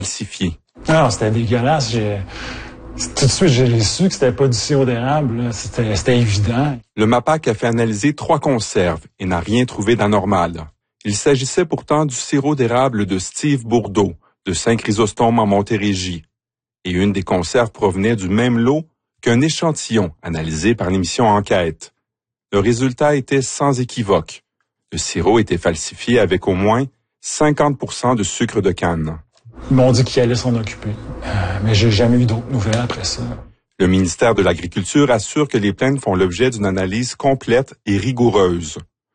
falsifié. Non, c'était dégueulasse. Tout de suite, j'ai su que c'était pas du sirop d'érable. C'était évident. Le MAPAQ a fait analyser 3 conserves et n'a rien trouvé d'anormal. Il s'agissait pourtant du sirop d'érable de Steve Bourdeau, de Saint-Chrysostome en Montérégie. Et une des conserves provenait du même lot qu'un échantillon analysé par l'émission Enquête. Le résultat était sans équivoque. Le sirop était falsifié avec au moins 50% de sucre de canne. Ils m'ont dit qu'ils allaient s'en occuper. Mais j'ai jamais eu d'autres nouvelles après ça. Le ministère de l'Agriculture assure que les plaintes font l'objet d'une analyse complète et rigoureuse.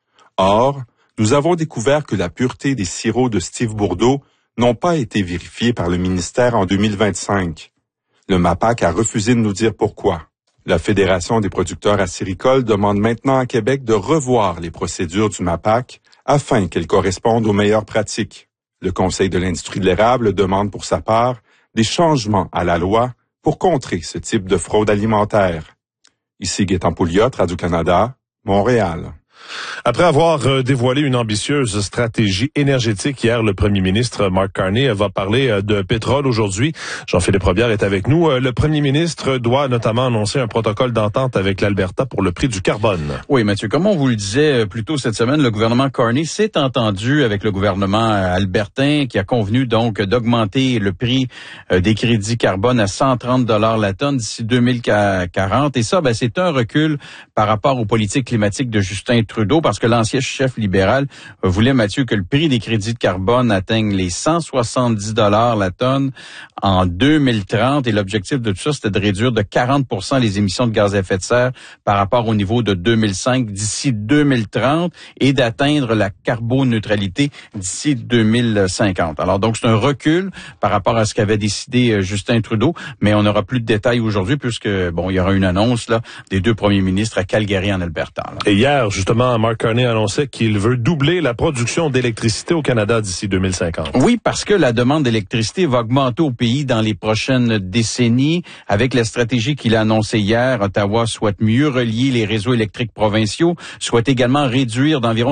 Or, nous avons découvert que la pureté des sirops de Steve Bourdeau n'ont pas été vérifiés par le ministère en 2025. Le MAPAQ a refusé de nous dire pourquoi. La Fédération des producteurs acéricoles demande maintenant à Québec de revoir les procédures du MAPAQ afin qu'elles correspondent aux meilleures pratiques. Le Conseil de l'industrie de l'érable demande pour sa part des changements à la loi pour contrer ce type de fraude alimentaire. Ici Gaétan Pouliot, Radio-Canada, Montréal. Après avoir dévoilé une ambitieuse stratégie énergétique hier, le premier ministre Mark Carney va parler de pétrole aujourd'hui. Jean-Philippe Robillard est avec nous. Le premier ministre doit notamment annoncer un protocole d'entente avec l'Alberta pour le prix du carbone. Oui, Mathieu, comme on vous le disait plus tôt cette semaine, le gouvernement Carney s'est entendu avec le gouvernement albertain qui a convenu donc d'augmenter le prix des crédits carbone à 130 $ la tonne d'ici 2040. Et ça, c'est un recul par rapport aux politiques climatiques de Justin Trudeau, parce que l'ancien chef libéral voulait, Mathieu, que le prix des crédits de carbone atteigne les 170 $ la tonne en 2030. Et l'objectif de tout ça, c'était de réduire de 40% les émissions de gaz à effet de serre par rapport au niveau de 2005 d'ici 2030 et d'atteindre la carboneutralité d'ici 2050. Alors donc, c'est un recul par rapport à ce qu'avait décidé Justin Trudeau, mais on n'aura plus de détails aujourd'hui puisque, il y aura une annonce là des 2 premiers ministres à Calgary en Alberta. Là. Et hier, justement, Mark Carney annonçait qu'il veut doubler la production d'électricité au Canada d'ici 2050. Oui, parce que la demande d'électricité va augmenter au pays dans les prochaines décennies. Avec la stratégie qu'il a annoncée hier, Ottawa souhaite mieux relier les réseaux électriques provinciaux, souhaite également réduire d'environ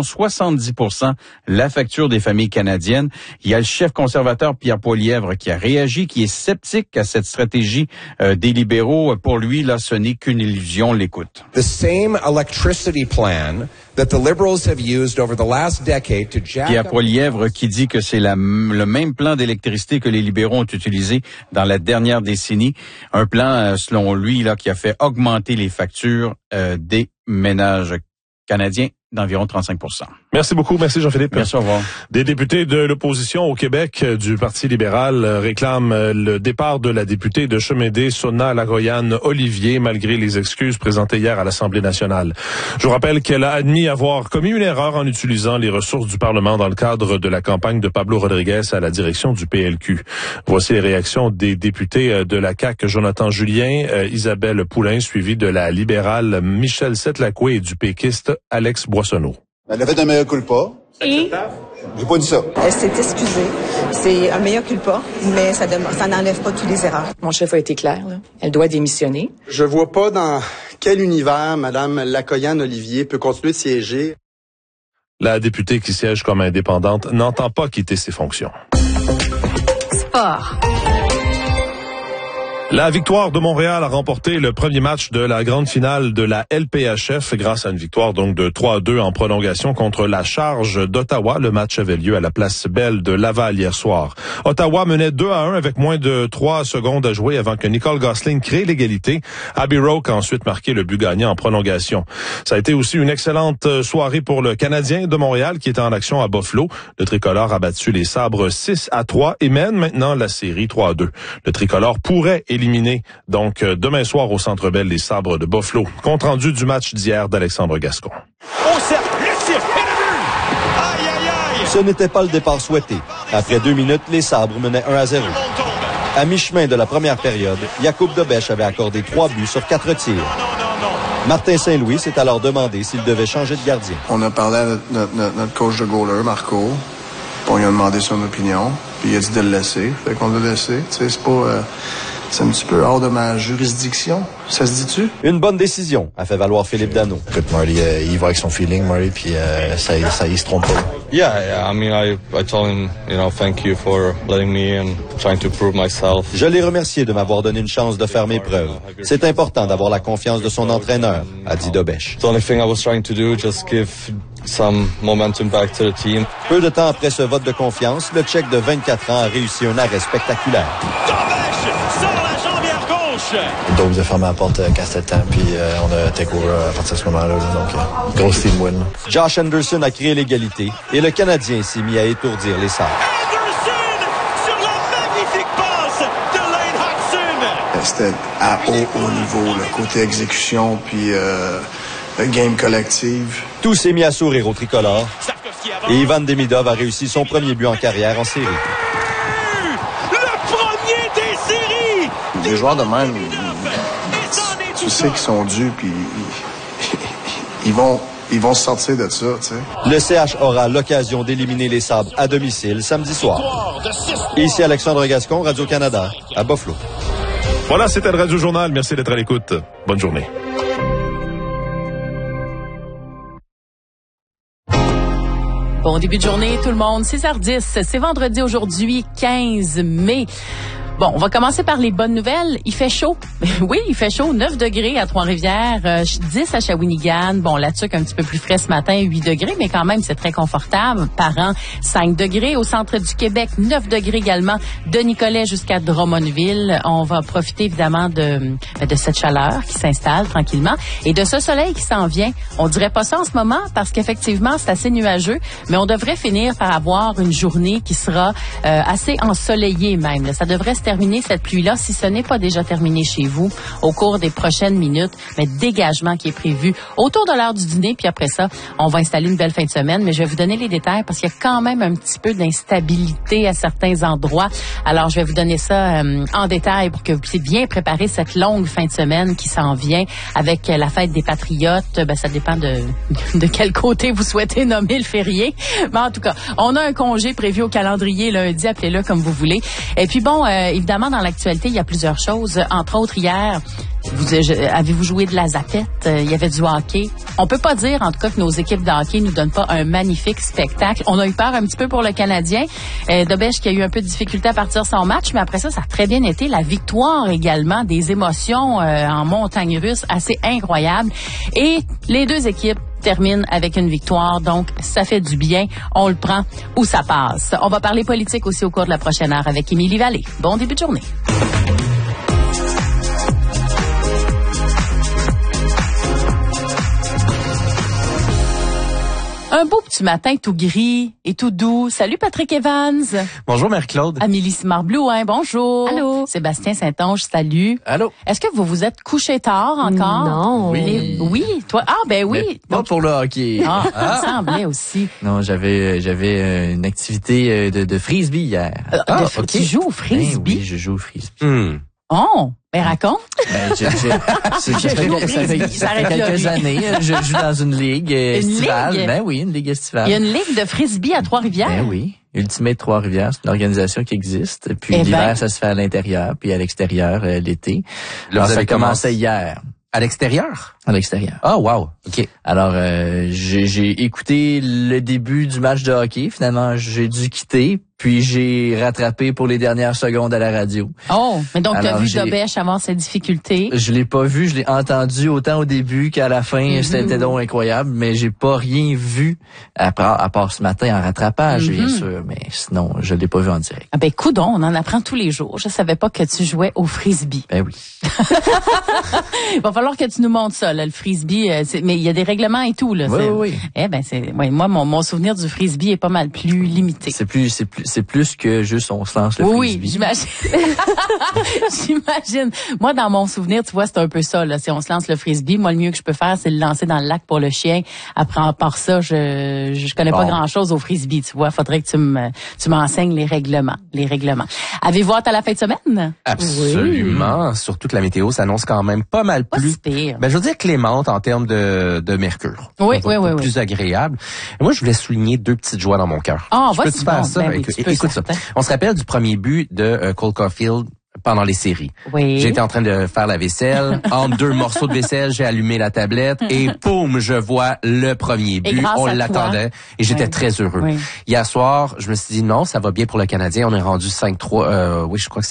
70% la facture des familles canadiennes. Il y a le chef conservateur Pierre Poilievre qui a réagi, qui est sceptique à cette stratégie des libéraux. Pour lui, là, ce n'est qu'une illusion. L'écoute. The same electricity plan that the Liberals have used over the last decade to jack Pierre Poilievre qui dit que c'est le même plan d'électricité que les libéraux ont utilisé dans la dernière décennie. Un plan, selon lui, là, qui a fait augmenter les factures des ménages canadiens d'environ 35%. Merci beaucoup. Merci Jean-Philippe. Merci, au revoir. Des députés de l'opposition au Québec du Parti libéral réclament le départ de la députée de Chemédé, Sona Lagoyan-Olivier, malgré les excuses présentées hier à l'Assemblée nationale. Je vous rappelle qu'elle a admis avoir commis une erreur en utilisant les ressources du Parlement dans le cadre de la campagne de Pablo Rodriguez à la direction du PLQ. Voici les réactions des députés de la CAQ, Jonathan Julien, Isabelle Poulain, suivi de la libérale Michèle Setlacoué et du péquiste Alex Boissonneau. Elle a fait un mea culpa. Et J'ai pas dit ça. elle s'est excusée. C'est un mea culpa, mais ça n'enlève pas toutes les erreurs. Mon chef a été clair, là. Elle doit démissionner. Je vois pas dans quel univers Mme Lagoyan-Olivier peut continuer de siéger. La députée qui siège comme indépendante n'entend pas quitter ses fonctions. Sport. La victoire de Montréal a remporté le premier match de la grande finale de la LPHF grâce à une victoire donc de 3-2 en prolongation contre la Charge d'Ottawa. Le match avait lieu à la place Belle de Laval hier soir. Ottawa menait 2-1 avec moins de 3 secondes à jouer avant que Nicole Gosselin crée l'égalité. Abby Roque a ensuite marqué le but gagnant en prolongation. Ça a été aussi une excellente soirée pour le Canadien de Montréal qui était en action à Buffalo. Le tricolore a battu les Sabres 6-3 et mène maintenant la série 3-2. Le tricolore pourrait éliminer donc demain soir au Centre Bell les Sabres de Buffalo. Compte rendu du match d'hier d'Alexandre Gascon. Au cercle, le tir, et le but! Aïe, aïe, aïe! Ce n'était pas le départ souhaité. Après 2 minutes, les Sabres menaient 1-0. À mi-chemin de la première période, Jakub Dobeš avait accordé 3 buts sur 4 tirs. Martin Saint-Louis s'est alors demandé s'il devait changer de gardien. On a parlé à notre coach de goaler, Marco. Puis on lui a demandé son opinion. Puis il a dit de le laisser. Fait qu'on l'a laissé. Tu sais, C'est un petit peu hors de ma juridiction. Ça se dit-tu? Une bonne décision, a fait valoir Philippe Danault. Écoute, Marty, il va avec son feeling, Marty, puis ça, il se trompe pas. Yeah, I mean, I told him, thank you for letting me and trying to prove myself. Je l'ai remercié de m'avoir donné une chance de faire mes preuves. C'est important d'avoir la confiance de son entraîneur, a dit Dobeš. The only thing I was trying to do, just give some momentum back to the team. Peu de temps après ce vote de confiance, le Tchèque de 24 ans a réussi un arrêt spectaculaire. Le dos vous a fermé la porte qu'à 7 ans, puis on a take over à partir de ce moment-là. Donc, grosse team win. Josh Anderson a créé l'égalité et le Canadien s'est mis à étourdir les Sabres. Sur la magnifique passe de Lane Hutson. C'était à haut niveau, le côté exécution, puis le game collective. Tout s'est mis à sourire au tricolore et Ivan Demidov a réussi son premier but en carrière en série. Les joueurs de même, tu sais qu'ils sont dus, puis ils vont se sortir de ça, tu sais. Le CH aura l'occasion d'éliminer les Sabres à domicile samedi soir. Ici Alexandre Gascon, Radio-Canada, à Buffalo. Voilà, c'était le Radio Journal. Merci d'être à l'écoute. Bonne journée. Bon début de journée, tout le monde. 6h10, c'est vendredi aujourd'hui, 15 mai. Bon, on va commencer par les bonnes nouvelles. Il fait chaud. Oui, il fait chaud. 9 degrés à Trois-Rivières, 10 à Shawinigan. Bon, la tuque un petit peu plus frais ce matin, 8 degrés, mais quand même, c'est très confortable. Par an, 5 degrés. Au centre du Québec, 9 degrés également. De Nicolet jusqu'à Drummondville. On va profiter évidemment de cette chaleur qui s'installe tranquillement et de ce soleil qui s'en vient. On dirait pas ça en ce moment parce qu'effectivement, c'est assez nuageux, mais on devrait finir par avoir une journée qui sera assez ensoleillée même. Ça devrait se terminer cette pluie-là, si ce n'est pas déjà terminé chez vous, au cours des prochaines minutes, mais dégagement qui est prévu autour de l'heure du dîner, puis après ça, on va installer une belle fin de semaine, mais je vais vous donner les détails parce qu'il y a quand même un petit peu d'instabilité à certains endroits. Alors, je vais vous donner ça en détail pour que vous puissiez bien préparer cette longue fin de semaine qui s'en vient avec la fête des Patriotes. Ben, ça dépend de quel côté vous souhaitez nommer le férié. Mais en tout cas, on a un congé prévu au calendrier lundi, appelez-le comme vous voulez. Et puis bon, évidemment, dans l'actualité, il y a plusieurs choses. Entre autres, hier, avez-vous joué de la zapette? Il y avait du hockey. On peut pas dire, en tout cas, que nos équipes de hockey nous donnent pas un magnifique spectacle. On a eu peur un petit peu pour le Canadien. Dobeš qui a eu un peu de difficulté à partir de son match, mais après ça, ça a très bien été. La victoire également, des émotions en montagne russe assez incroyables. Et les deux équipes termine avec une victoire, donc ça fait du bien. On le prend où ça passe. On va parler politique aussi au cours de la prochaine heure avec Émilie Vallée. Bon début de journée. Un beau petit matin tout gris et tout doux. Salut Patrick Evans. Bonjour Marie-Claude. Amélie Simard-Blouin, bonjour. Allô. Sébastien Saint-Onge, salut. Allô. Est-ce que vous vous êtes couché tard encore? Non. Oui. Oui, toi. Ah ben oui. Mais pas pour le hockey. Ah, ça me semblait aussi. Non, j'avais une activité de frisbee hier. OK. Tu joues au frisbee? Ben oui, je joue au frisbee. Oh, ben raconte. Ça fait quelques années. Je joue dans une ligue estivale. Ligue? Ben oui, une ligue estivale. Il y a une ligue de frisbee à Trois-Rivières? Ben oui. Ultimate Trois-Rivières, c'est une organisation qui existe. Puis l'hiver, ça se fait à l'intérieur, puis à l'extérieur l'été. Alors, ça a commencé hier. À l'extérieur? À l'extérieur. Ah, wow. OK. Alors, j'ai écouté le début du match de hockey. Finalement, j'ai dû quitter. Puis j'ai rattrapé pour les dernières secondes à la radio. Oh, mais donc tu as vu Dobeš avoir ses difficultés. Je l'ai pas vu, je l'ai entendu autant au début qu'à la fin. C'était donc incroyable, mais j'ai pas rien vu à part ce matin en rattrapage, bien sûr. Mais sinon, je l'ai pas vu en direct. Ah ben coudonc, on en apprend tous les jours. Je savais pas que tu jouais au frisbee. Ben oui. Il va falloir que tu nous montres ça, là, le frisbee. Mais il y a des règlements et tout, là. Oui. Eh ben moi, mon souvenir du frisbee est pas mal plus limité. C'est plus que juste on se lance le frisbee. Oui, j'imagine. J'imagine. Moi, dans mon souvenir, tu vois, c'est un peu ça, là. Si on se lance le frisbee, moi, le mieux que je peux faire, c'est le lancer dans le lac pour le chien. Après, à part ça, je connais pas grand-chose au frisbee, tu vois. Faudrait que tu m'enseignes les règlements. Avez-vous hâte à la fin de semaine? Absolument. Oui. Surtout que la météo s'annonce quand même pas mal plus. Pire. Ben, je veux dire clémente en termes de mercure. Oui. Plus agréable. Et moi, je voulais souligner deux petites joies dans mon cœur. Ah, peux-tu faire ça? Ben oui, Écoute ça. On se rappelle du premier but de Cole Caulfield pendant les séries. Oui. J'étais en train de faire la vaisselle. Entre 2 morceaux de vaisselle, j'ai allumé la tablette et poum, je vois le premier but. On l'attendait et j'étais très heureux. Oui. Hier soir, je me suis dit non, ça va bien pour le Canadien. On est rendu 5-3. Oui, je crois que